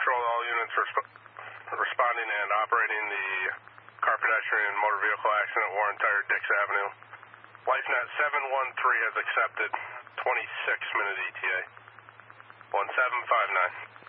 Patrol, all units responding and operating the car pedestrian motor vehicle accident at Warren Tire, Dix Avenue. LifeNet 713 has accepted 26-minute ETA. 1759.